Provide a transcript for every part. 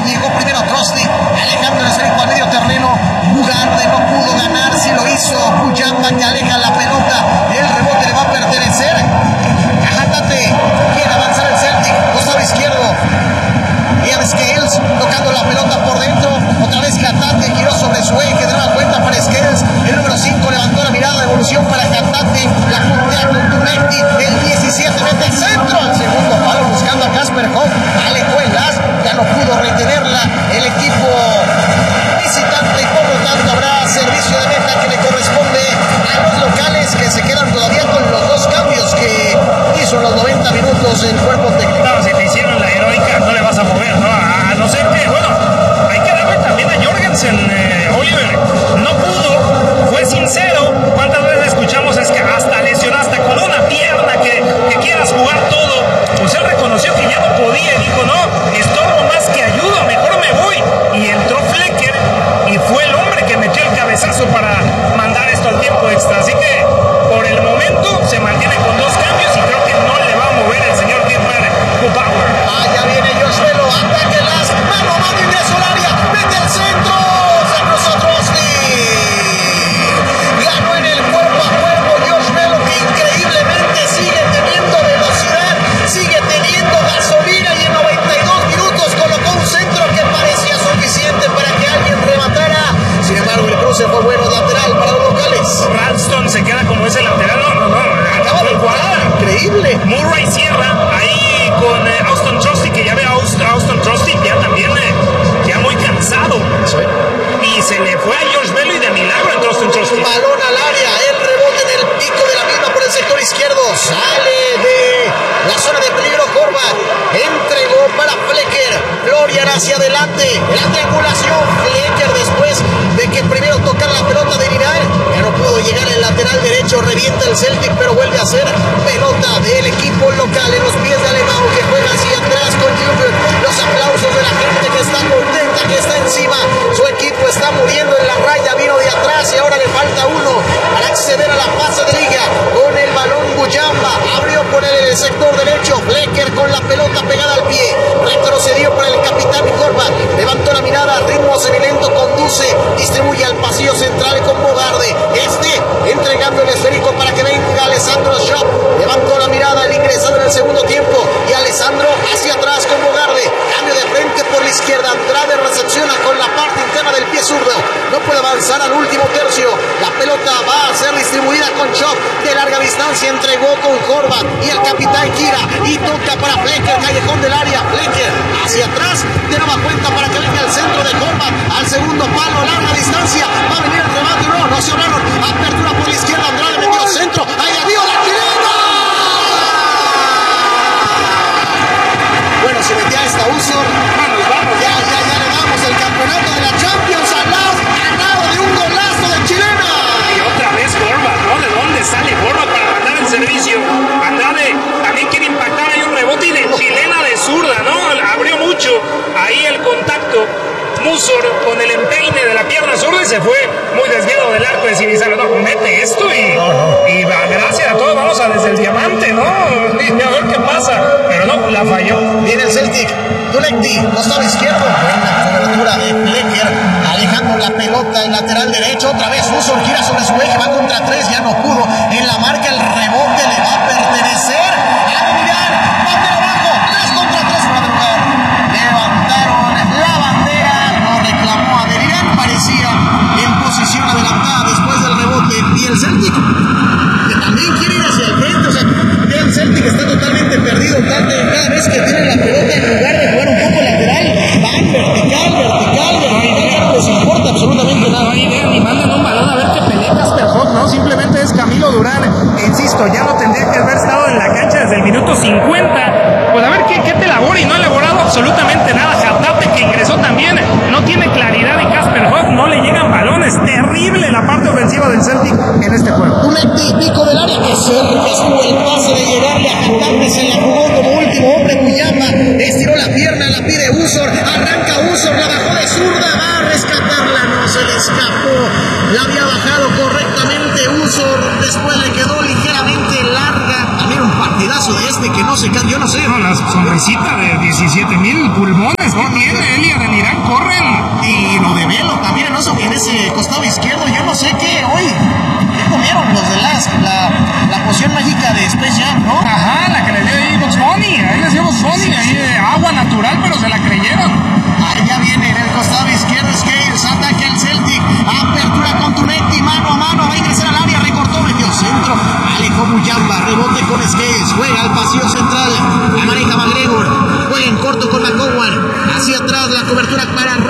llegó primero Trusty, alejando el esférico al medio terreno. Bugarde no pudo ganar, si lo hizo Mujamba, que aleja la pelota. El rebote le va a pertenecer. Hatate quiere avanzar el Celtic, costado izquierdo. Ian Scales tocando la pelota por dentro. Otra vez Hatate giró sobre su eje, daba cuenta para Scales. El número 5 levantó la mirada, evolución para Hatate. La puntea con Tunecti. El 17 mete el centro al segundo palo buscando a Casper Hoff. Alejó el as, ya no pudo retenerla el equipo visitante y por lo tanto habrá servicio de meta que le corresponde a los locales, que se quedan todavía con los dos cambios que hizo en los 90 minutos el cuerpo técnico. No, si te hicieron la heroica no le vas a mover, ¿no? A no ser que, bueno, hay que darle también a Jorgensen, Oliver, no pudo, fue sincero. ¿Cuántas veces escuchamos es que hasta lesionó, hasta con una pierna que quieras jugar todo? Pues él reconoció que ya no podía y dijo, no, estorbo más que ayudo, mejor me voy. Y entró Flecker y fue el hombre que metió el cabezazo para mandar esto al tiempo extra. Así que por el momento se mantiene con dos cambios y creo que no le va a mover el señor Dietmar Power. Allá viene Josuelo, ataque las, mano a mano, ingreso al área, mete el centro, se cruzó Trusty. Ganó en el cuerpo a cuerpo Josuelo, que increíblemente sigue teniendo velocidad, sigue teniendo gasolina y en 92 minutos colocó un centro que parecía suficiente para que alguien rematara. Sin embargo, el cruce fue bueno, lateral para los locales. Ralston se queda como ese lateral, no, Acaba de jugar, increíble. Murray cierra ahí con Auston Trusty, que ya ve a Auston Trusty ya también ya muy cansado. Sí. Y se le fue a George Bello y de milagro entró Auston Trusty. Balón al área, el rebote en el pico de la misma por el sector izquierdo. Sale de la zona de peligro Horvath. Entregó para Flecker. Florian hacia adelante. La triangulación. Flecker después de que primero tocar la pelota de Vidal. Ya no pudo llegar el lateral derecho. Revienta el Celtic, pero vuelve a ser pelota del equipo local en los pies de Alemão, que juega hacia atrás con Jürgen. Los aplausos de la gente que está contenta, que está encima. Su equipo está muriendo en la raya. Vino de atrás y ahora le falta uno para acceder a la fase de liga. Con el balón Mujamba. Abrió por el sector derecho. Flecker con la pelota pegada al pie. Retrocedió para el capitán Horvath. Levantó la mirada. Ritmo semilento. Conduce. Distribuye al pasillo central con Bogarde. Entregando el esférico para que venga Alessandro Schöpf. Levantó la mirada. El ingresado en el segundo tiempo. Y Alessandro hacia atrás con Bogarde. Cambio de frente por la izquierda. Andrade recepciona con la parte interna del pie zurdo. No puede avanzar al último tercio. La pelota va a ser distribuida con Schöpf. De larga distancia entregó con Horvath. Y el capitán gira. Y toca para Flecker. Callejón del área. Flecker hacia atrás. De nueva cuenta para que venga al centro de Horvath. Al segundo palo. Larga distancia. Va a venir el remate. No se hablaron. Apertura por la izquierda. Andrade metió centro. Ahí adiós la chilena. Bueno, se metía esta Usor. Ya le damos el campeonato de la Champions a Las, ganado de un golazo de chilena. Y otra vez Horvath, ¿no? ¿De dónde sale Horvath para mandar el servicio? Andrade también quiere impactar, hay un rebote y de chilena de zurda, ¿no? Abrió mucho ahí el contacto. Musor con el empeine de la pierna zurda y se fue muy desviado del arco de Sinisalo. No, mete esto y va, gracias a todos, vamos a desde el diamante, ¿no? Y a ver qué pasa. Pero no, la falló. Viene el Celtic. Tunecti, costado izquierdo. Buena cobertura de Flecker. Alejando la pelota en lateral derecho. Otra vez Musor gira sobre su eje. Va contra tres. Ya no pudo. En la marca el rebote le va a pertenecer a Vidal. Bandera abajo. 3 contra 3 para derrotar. Levantaron la bandera. Lo reclamó a Derian. Parecía en posición adelantada después del rebote. Y el Celtic, que también quiere ir hacia el frente. O sea, el Celtic está totalmente perdido. Cada vez que tiene la pelota, en lugar de jugar un poco lateral, van vertical. No les importa absolutamente nada. No hay idea, ni mandan un balón a ver qué pelea Casper Hoff, ¿no? Simplemente es Camilo Durán. Insisto, ya no tendría que haber estado en la cancha desde el minuto 50. Pues a ver qué te elabora y no ha elaborado absolutamente nada. Hatate, que ingresó también, no tiene claridad, y Casper Hoff no le llegan balones. Terrible la parte ofensiva del Celtic en este juego. Tunecti, pico del área, que cerca estuvo el pase de llegarle a Hatate, se la jugó como último hombre. Mujamba estiró la pierna, la pide Usor, arranca Usor, la bajó de zurda, va a rescatarla, no se le escapó, la había bajado correctamente Usor, después le quedó ligeramente larga. También un partidazo de que no se cae, yo no sé. No, la sonrisita de 17,000 pulmones, ¿no? Tiene Elia de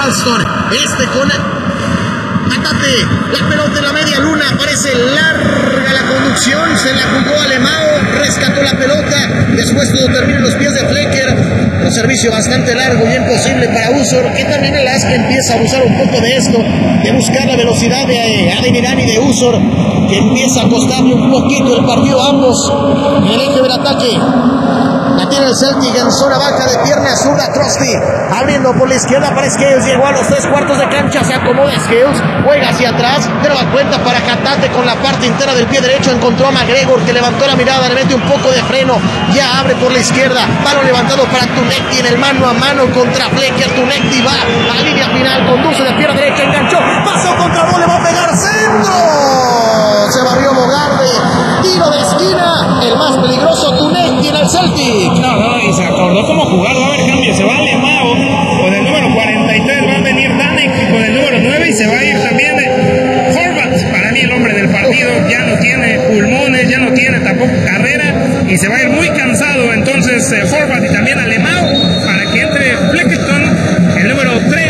Ralston. Con Atate, la pelota en la media luna, parece larga la conducción, se la jugó Alemão, rescató la pelota, después todo termina en los pies de Flecker, un servicio bastante largo y imposible para Usor, que también el Ask empieza a abusar un poco de esto, de buscar la velocidad de Ademir y de Usor, que empieza a costarle un poquito el partido a ambos, en el eje del ataque. La tiene el Celtic en zona baja de pierna zurda. Trusty abriendo por la izquierda para Scales. Llegó a los 3/4 de cancha. Se acomoda Scales. Juega hacia atrás. Pero da cuenta para Hatate con la parte entera del pie derecho. Encontró a McGregor que levantó la mirada. Le mete un poco de freno. Ya abre por la izquierda. Balón levantado para Tunekti en el mano a mano contra Flecker. Tunekti va a línea final. Conduce de pierna derecha. Enganchó. Pasó contra Bo. Le va a pegar centro. Se barrió Bogarde. Tiro de esquina. El más peligroso Tunekti en el Celtic. No, y se acordó cómo jugar, va a haber cambio, se va Alemão con el número 43, va a venir Danek con el número 9 y se va a ir también Horvat, para mí el hombre del partido, ya no tiene pulmones, ya no tiene tampoco carrera y se va a ir muy cansado, entonces Horvat y también Alemão para que entre Fleckleton, el número 3,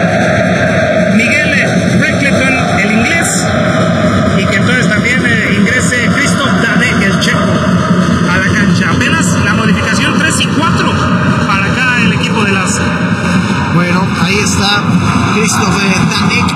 Miguel Fleckleton, el inglés, y que entonces también ingrese Christoph Danek, el checo, a la cancha. Apenas la modificación 3 y 4 para acá el equipo de las... Bueno, ahí está Christoph Danek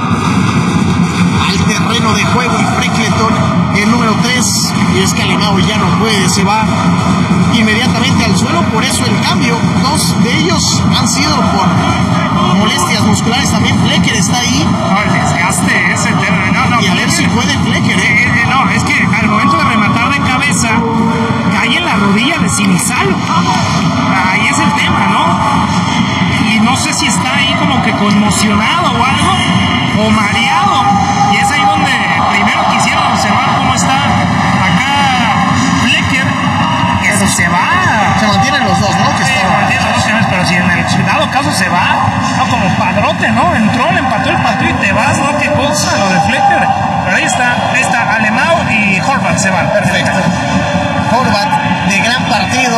al terreno de juego y Fleckleton, el número 3, y es que Alemão ya no puede, se va inmediatamente al suelo, por eso el cambio. Dos de ellos han sido por molestias musculares, también Flecker está ahí. No, el desgaste ese no, y a ver si puede Flecker. No, es que al momento de rematar de cabeza cae en la rodilla de Sinisalo. Ahí es el tema, ¿no? Y no sé si está ahí como que conmocionado o algo, o mareado. Y es ahí donde primero quisieron observar cómo está acá Flecker, que se va. Se mantienen los dos, ¿no? Que sí, se mantienen los dos, pero si en el dado caso se va, no como padrote, ¿no? Entró, le empató el partido y te vas, ¿no? Qué cosa lo de Flecker. Pero ahí está Alemão y Horvat se van. Perfecto. Horvat, de gran partido,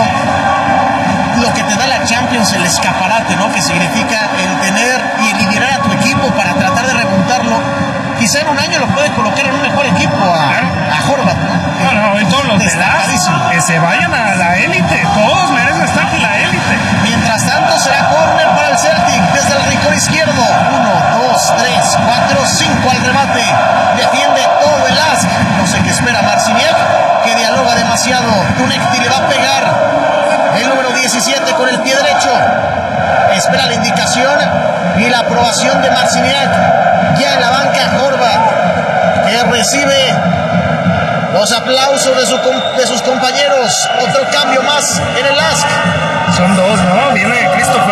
lo que te da la Champions, el escaparate, ¿no? Que significa el tener y eliminar a tu equipo para tratar de remontarlo. Quizá en un año lo puede colocar en un mejor equipo a Horvat, ¿no? No, y todos los de que se vayan a la élite, todos merecen estar en la élite. Mientras tanto será córner para el Celtic desde el rincón izquierdo. 1, 2, 3, 4, 5 al remate. Defiende todo el Ask. No sé qué espera Marciniak, que dialoga demasiado. Tunekti le va a pegar. El número 17 con el pie derecho. Espera la indicación y la aprobación de Marciniak. Ya en la banca Horvat, que recibe los aplausos de sus compañeros. Otro cambio más en el Ask. Son dos, ¿no? Viene Christoph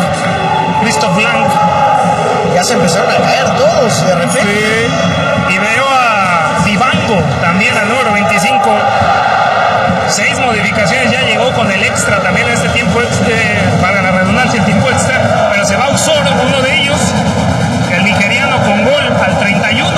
Lang. Ya se empezaron a caer todos de repente. Sí. Y veo a Dibango, también al número 25. 6 modificaciones, ya llegó con el extra también en este tiempo, para la redundancia, el tiempo extra. Pero se va a Usor, uno de ellos, el nigeriano con gol al 31.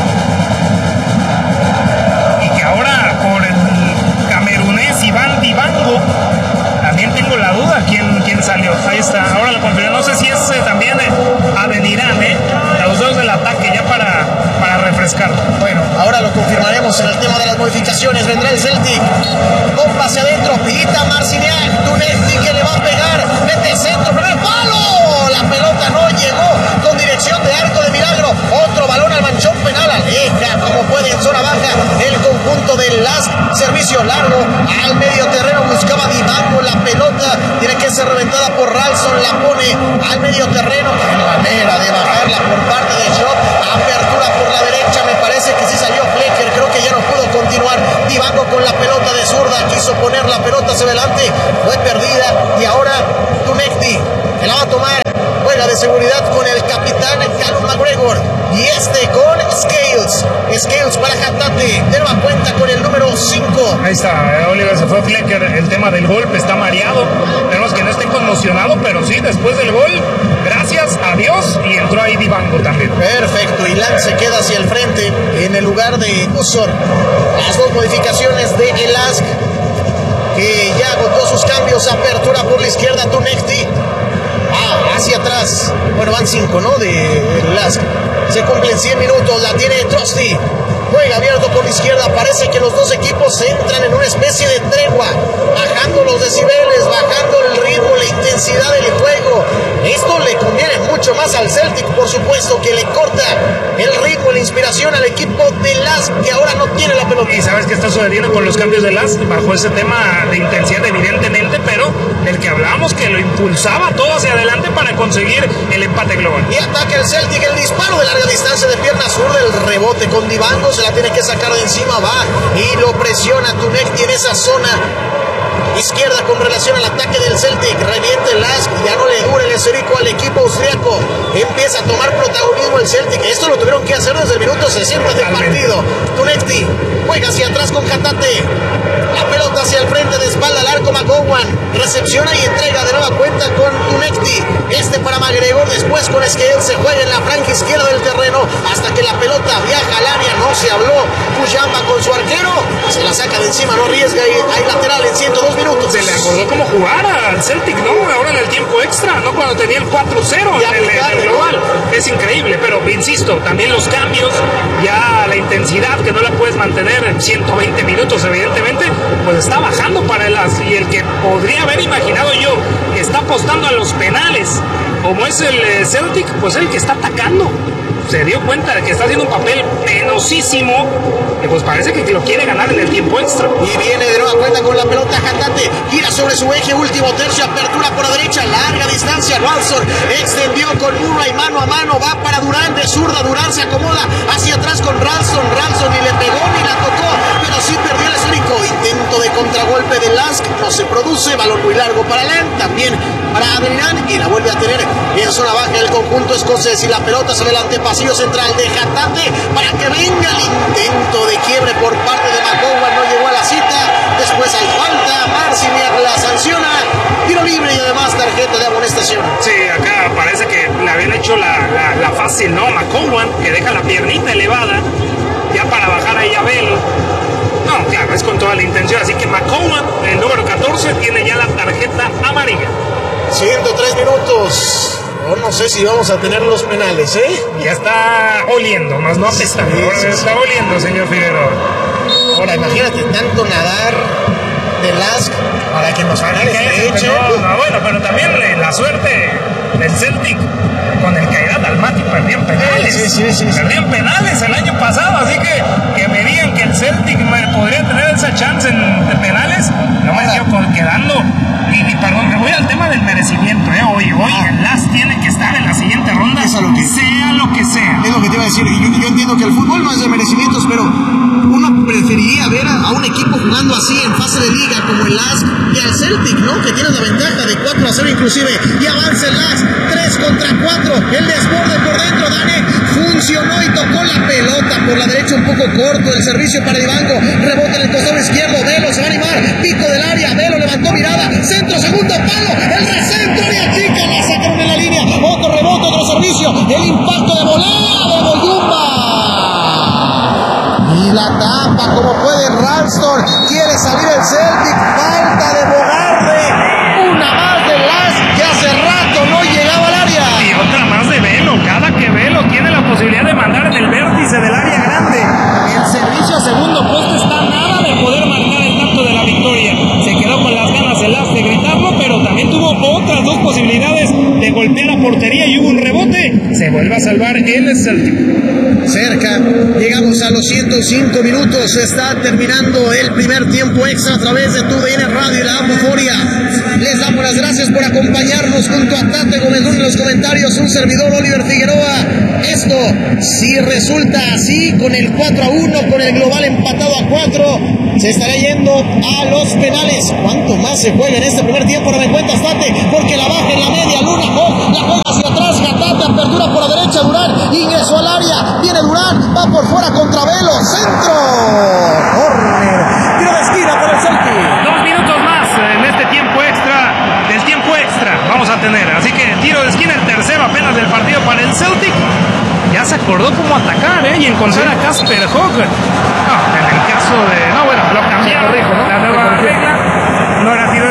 Y que ahora por el camerunés Iván Dibango, también tengo la duda quién salió. Ahí está, ahora lo confirmé. No sé si es también Avenirán, los dos del ataque ya para refrescar. Bueno, ahora lo confirmaremos en el tema de las modificaciones. Vendrá el Celtic, bomba hacia adentro, pita Marciniak, Tunekti que le va a pegar, mete centro, primer palo, la pelota no llegó con dirección de arco de milagro, otro balón al manchón penal, aleja como puede en zona baja el conjunto del Lask, servicio largo al medio terreno, buscaba Dibango la pelota, tiene que ser reventada por Ralston, la pone al medio terreno, qué manera de bajarla por parte de Schott, apertura por la derecha, me parece que sí salió Flecker, creo que ya no pudo continuar. Dibango con la pelota de zurda, quiso poner la pelota hacia adelante, fue perdida y ahora Tunekti que la va a tomar, juega de seguridad con el capitán Callum McGregor y con Scales para Hatate, de nueva cuenta con el número 5. Ahí está, Oliver, se fue Flecker, el tema del golpe, está mareado, tenemos que no esté conmocionado, pero sí, después del gol, gracias a Dios, y entró ahí Dibango también. Perfecto, y Lang se queda hacia el frente en el lugar de Usor. Las dos modificaciones de el Ask, que ya agotó sus cambios, apertura por la izquierda, Tunekti hacia atrás. más. Bueno, van 5, ¿no? De Lask. Se cumplen 100 minutos, la tiene Trusty. Juega abierto por la izquierda, parece que los dos equipos entran en una especie de tregua, bajando los decibeles, bajando el ritmo, la intensidad del juego. Esto le conviene mucho más al Celtic, por supuesto, que le corta el ritmo, la inspiración al equipo de Lask, que ahora no tiene la pelota. ¿Y sabes qué está sucediendo con los cambios de Lask? Bajo ese tema de intensidad, evidentemente, pero del que hablábamos, que lo impulsaba todo hacia adelante para conseguir el empate global. Y ataca el Celtic, el disparo de larga distancia de pierna zurda, el rebote con Dibango, se la tiene que sacar de encima, va y lo presiona Tunecti en esa zona izquierda con relación al ataque del Celtic. Reviente el Lask, ya no le dura el esférico al equipo austriaco, empieza a tomar protagonismo el Celtic. Esto lo tuvieron que hacer desde el minuto 60 del partido. Tunecti juega hacia atrás con Hatate, la pelota hacia el frente, de espalda al arco. McGowan recepciona y entrega de nueva cuenta con Tunecti, para McGregor, después con Esquel se juega en la franja izquierda del terreno hasta que la pelota viaja al área. No se habló Fujamba con su arquero, se la saca de encima, no arriesga y hay lateral en 102 minutos. Se le acordó cómo jugar al Celtic, ¿no? Ahora en el tiempo extra, no cuando tenía el 4-0 en el global. Es increíble, pero insisto, también los cambios, ya la intensidad que no la puedes mantener en 120 minutos, evidentemente, pues está bajando para el Lask. Y el que podría haber imaginado yo que está apostando a los penales, como es el Celtic, pues el que está atacando. Se dio cuenta de que está haciendo un papel penosísimo, que pues parece que lo quiere ganar en el tiempo extra. Y viene de nueva cuenta con la pelota Hatate, gira sobre su eje, último tercio, apertura por la derecha, larga distancia, Ralston extendió con uno y mano a mano, va para Durán, de zurda, Durán se acomoda hacia atrás con Ralston ni le pegó ni la tocó, pero sí perdió el esférico. Intento de contragolpe de Lask, no se produce, balón muy largo para Len, también para Adrián, y la vuelve a tener en zona baja el conjunto escocés, y la pelota sobre el antepasillo central de Hatate para que venga el intento de quiebre por parte de McGowan, no llegó a la cita, después hay falta, Marciniak la sanciona, tiro libre y además tarjeta de amonestación. Sí, acá parece que le habían hecho la fácil, ¿no? McGowan, que deja la piernita elevada ya para bajar ahí a Bell. No, claro, es con toda la intención, así que McGowan, el número 14, tiene ya la tarjeta amarilla. 103 minutos. No sé si vamos a tener los penales, ¿eh? Ya está oliendo, más no apestando. Sí. Está oliendo, señor Figueroa. Ahora, imagínate tanto nadar de Lask para que nos penales se echen. No, bueno, pero también la suerte del Celtic con el Kairat Almaty perdían penales. Sí. Perdían penales el año pasado, así que me digan que el Celtic podría tener esa chance de penales, no me sigo quedando. Y perdón, me voy al tema del merecimiento, Hoy el Lask tiene que estar en la siguiente ronda, sea lo que sea. Es lo que te iba a decir. Yo entiendo que el fútbol no es de merecimientos, pero uno preferiría ver a un equipo jugando así en fase de liga como el Lask y al Celtic, ¿no? Que tiene la ventaja de 4-0 inclusive. Y avanza el Lask, 3 contra 4. El desborde por dentro, Dane funcionó y tocó la pelota por la derecha un poco corto. El servicio para Dibango, rebote en el costado izquierdo. Velo se va a animar, pico del área. Velo levantó mirada, centro, segundo palo, el recentro y chica, la sacaron en la línea. Otro rebote, otro servicio. El impacto de volea de Boyumba. Y la tapa como puede Ralston. Quiere salir el Celtic. Falta de Bogarde. Una más de Lask que hace rato no llegaba al área. Y otra más de Velo. Cada que Velo tiene la posibilidad de mandar en el vértice del área grande, el servicio a segundo poste está nada de poder marcar el tanto de la victoria. Se quedó con las ganas el Lask de gritarlo, pero también tuvo otras dos posibilidades de golpear la portería y hubo un rebote. Se vuelve a salvar el Celtic. Cerca, llegamos a los 105 minutos, se está terminando el primer tiempo extra a través de TUDN Radio y la Ambuforia. Les damos las gracias por acompañarnos junto a Tate Gómez en los comentarios, un servidor Oliver Figueroa. Esto, si resulta así, con el 4-1, con el global empatado a 4, se estará yendo a los penales. ¿Cuánto más se juega en este primer tiempo? No me cuentas, Tate, porque la baja en la media, Luna, la juega hacia atrás, Hatate, apertura por la derecha, Durán, ingresó al área, viene Durán, va por fuera contra Velo, centro, córner, tiro de esquina para el Celtic. 2 minutos más en este tiempo extra, del tiempo extra vamos a tener, así que tiro de esquina, el tercero apenas del partido para el Celtic. Ya se acordó cómo atacar, y encontrar a Kasper Høeg. No, en el caso de... No, bueno, lo cambiaron, la nueva regla, no era tiro de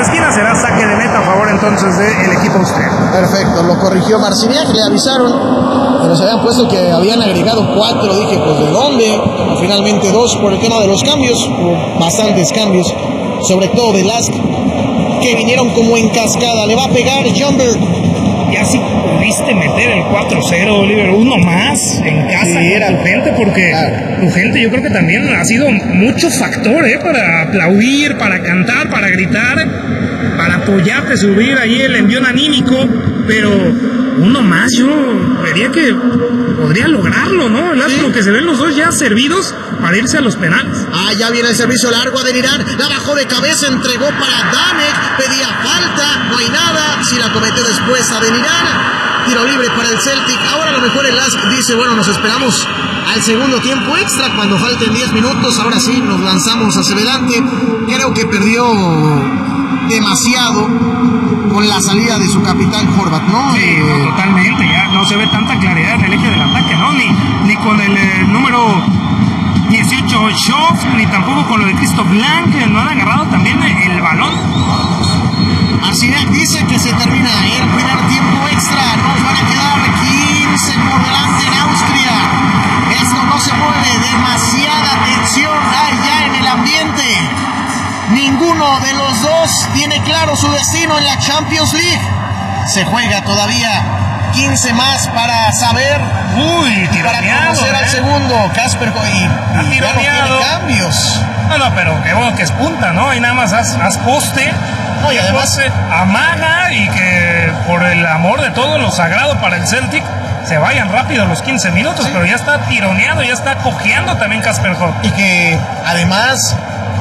de esquina, será saque de meta a favor entonces del equipo austriaco. Perfecto, lo corrigió Marciniak, le avisaron que nos habían puesto que habían agregado 4, dije, pues ¿de dónde? Finalmente 2 por el tema de los cambios, hubo bastantes cambios, sobre todo de Lask, que vinieron como en cascada. Le va a pegar Jumber. Ya si pudiste meter el 4-0, Oliver, uno más en casa, sí, era tu gente, porque tu gente yo creo que también ha sido mucho factor, para aplaudir, para cantar, para gritar, para apoyarte, subir ahí el envión anímico, pero uno más yo vería que podría lograrlo, ¿no? Como que se ven los dos ya servidos para irse a los penales. Ya viene el servicio largo a Adeniran, la bajó de cabeza, entregó para Danek, pedía falta, no hay nada, si la cometió después Adeniran, tiro libre para el Celtic. Ahora a lo mejor el Lask dice, bueno, nos esperamos al segundo tiempo extra, cuando falten 10 minutos, ahora sí, nos lanzamos hacia adelante. Creo que perdió demasiado con la salida de su capitán Horvat, ¿no? Sí, totalmente, ya no se ve tanta claridad en el eje del ataque, ¿no? Ni con el número 18 Schoff, ni tampoco con lo de Christoph Lang, que no han agarrado también el balón. Marciniak dice que se termina el primer tiempo extra, nos van a quedar 15 por delante en Austria. Esto no se mueve, demasiada tensión hay ya en el ambiente. Ninguno de los dos tiene claro su destino en la Champions League. Se juega todavía 15 más para saber. Para conocer al segundo. Casper y ya no tiene cambios. No, pero qué bueno que es punta, ¿no? Y nada más haz poste. No, y además amaga, y que por el amor de todo lo sagrado para el Celtic se vayan rápido los 15 minutos, sí. Pero ya está tironeado, ya está cojeando también Casper Hock. Y que además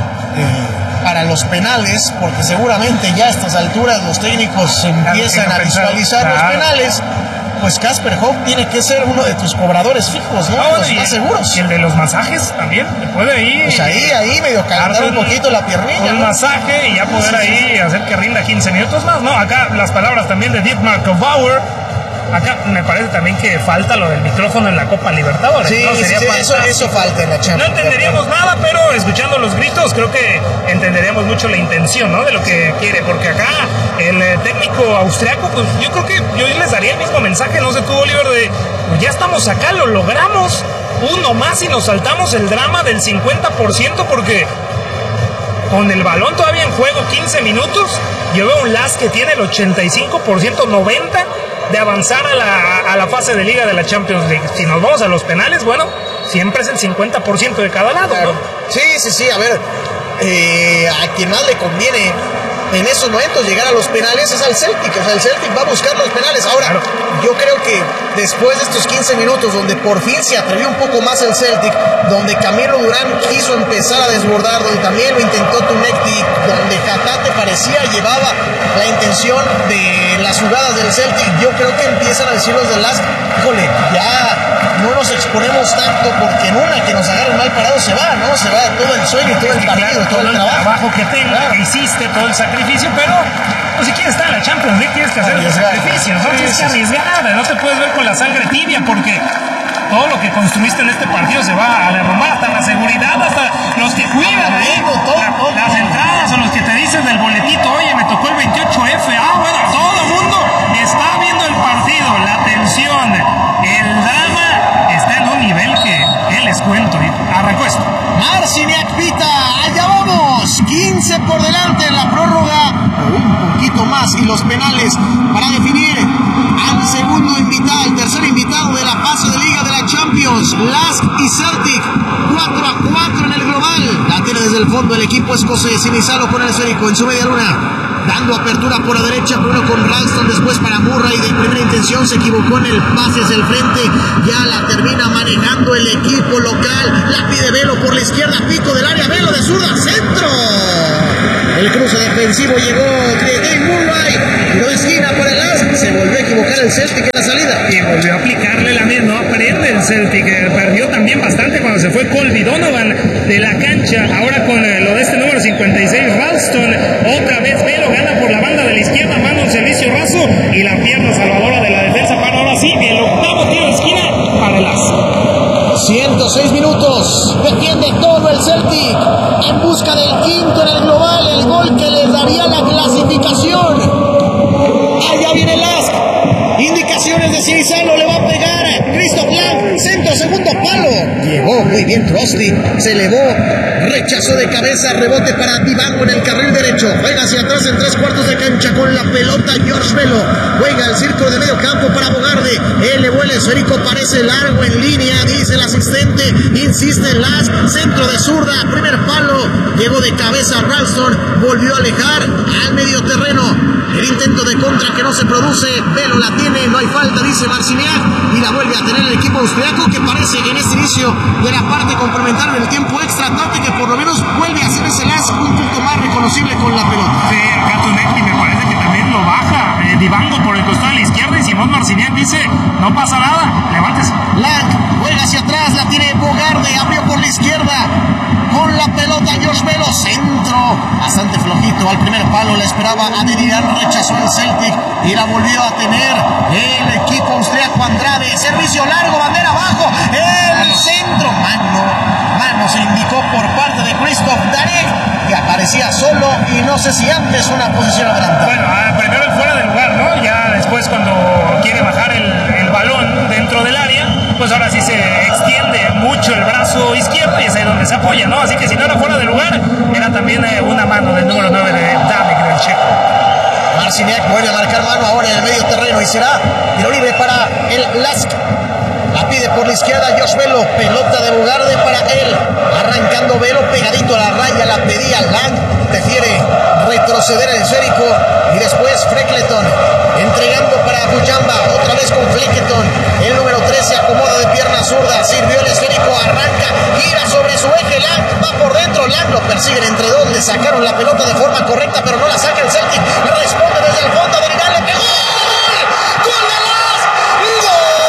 para los penales, porque seguramente ya a estas alturas los técnicos empiezan a visualizar los penales, pues Casper Hock tiene que ser uno de tus cobradores fijos, ¿no? Los más seguros. Y el de los masajes también, te puede ir. Pues ahí medio calentar un poquito la piernilla. Un masaje y ya poder ahí hacer que rinda 15 minutos más, ¿no? Acá las palabras también de Dietmar Bauer. Acá me parece también que falta lo del micrófono en la Copa Libertadores. Sí, ¿no? Eso falta en la Champions. No entenderíamos nada, pero escuchando los gritos creo que entenderíamos mucho la intención, ¿no? De lo que quiere, porque acá el técnico austriaco, pues yo creo que yo les daría el mismo mensaje, no sé tú, Oliver, de pues ya estamos acá, lo logramos, uno más y nos saltamos el drama del 50%, porque con el balón todavía en juego 15 minutos, yo veo un Lask que tiene el 85%, 90% de avanzar a la fase de liga de la Champions League. Si nos vamos a los penales, bueno, siempre es el 50% de cada lado, claro, ¿no? Sí, a ver, a quien más le conviene en esos momentos llegar a los penales es al Celtic. O sea, el Celtic va a buscar los penales. Ahora, claro, yo creo que después de estos 15 minutos donde por fin se atrevió un poco más el Celtic, donde Camilo Durán quiso empezar a desbordar, donde también lo intentó Tunecti, donde Hatate parecía llevaba la intención de las jugadas del Celtic, yo creo que empiezan a decir los del Lask, híjole, ya no nos exponemos tanto, porque en una que nos agarren mal parados se va, ¿no? Se va todo el sueño, todo el partido, todo el trabajo que tenga, claro, que hiciste, todo el sacrificio, pero pues, si quieres estar en la Champions League tienes que hacer los sacrificios, ¿no? Tienes que arriesgar, no te puedes ver con la sangre tibia, porque todo lo que construiste en este partido se va a derrumbar, hasta la seguridad, hasta los que cuidan ahí, las entradas, o los que te dicen del boletito, oye, me tocó el 28F, bueno, todo el mundo está viendo el partido, la tensión, el drama está en un nivel que les cuento, arrancó esto. Marciniak pita, allá vamos, 15 por delante en la prórroga, un poquito más, y los penales para definir al segundo invitado, al tercer invitado de la fase de liga de la Champions, Lask y Celtic, 4-4 en el global. La tiene desde el fondo el equipo escocés, Sinisalo con el esférico en su media luna, dando apertura por la derecha, primero con Ralston, después para Murray, de primera intención se equivocó en el pase hacia el frente, ya la termina manejando el equipo local, la pide Velo por la izquierda, pico del área, Velo de zurda, centro, el cruce defensivo llegó de Dave Murray, lo esquina por el Lask, se volvió a equivocar el Celtic en la salida. Y volvió a aplicarle la misma, no aprende el Celtic, perdió también bastante cuando se fue Colby Donovan de la cancha, ahora con lo de este número 56, Ralston, otra vez Velo gana por la banda de la izquierda, manda un servicio raso y la pierna salvadora de la defensa para ahora sí, el octavo tiro de esquina para el Lask. 106 minutos, defiende todo el Celtic en busca del quinto en el global, el gol que les daría la clasificación Cirizano le va a pegar. Christoph Lang, centro, segundo palo. Llegó muy bien Krusty. Se elevó, rechazó de cabeza, rebote para Dibango en el carril derecho. Juega hacia atrás en 3/4 de cancha con la pelota George Bello. Juega el círculo de medio campo para Bogarde. Elevó el esférico, parece largo en línea, dice el asistente. Insiste Las, centro de zurda, primer palo. Llegó de cabeza Ralston, volvió a alejar al medio terreno. El intento de contra que no se produce. Velo la tiene, no hay falta, dice Marciniak. Y la vuelve a tener el equipo austriaco, que parece que en este inicio de la parte complementaria del tiempo extra trate que por lo menos vuelve a hacer ese Las un punto más reconocible con la pelota. Sí, acá Tunecki me parece que también lo baja. Dibango por el costado de la izquierda y Simón Marciniak dice, no pasa nada, levántese. Lang juega hacia atrás, la tiene Bogarde, abrió por la izquierda. Con la pelota George Bello, centro, bastante flojito al primer palo, la esperaba Adediran, rechazó el Celtic y la volvió a tener el equipo austriaco. Andrade, servicio largo, bandera abajo, el centro, mano se indicó por parte de Christoph Darek, que aparecía solo y no sé si antes una posición adelantada. Bueno, primero el fuera del lugar, ¿no? Ya después cuando quiere bajar el balón dentro del área, pues ahora sí se extiende mucho el brazo izquierdo y es ahí donde se apoya, ¿no? Así que si no era fuera de lugar, era también una mano del número 9 de Damek, del checo. Marciniak vuelve a marcar mano ahora en el medio terreno y será tiro libre para el Lask. La pide por la izquierda George Bello, pelota de Bogarde para él, arrancando Bello pegadito a la raya, la pedía Lang, prefiere retroceder el esférico y después Freckleton entregando para Bujamba, otra vez con Fleckleton, el número 13 acomoda de pierna zurda, sirvió el esférico, arranca, gira sobre su eje, Lang va por dentro, Lang lo persiguen entre dos, le sacaron la pelota de forma correcta pero no la saca el Celtic, responde desde el fondo del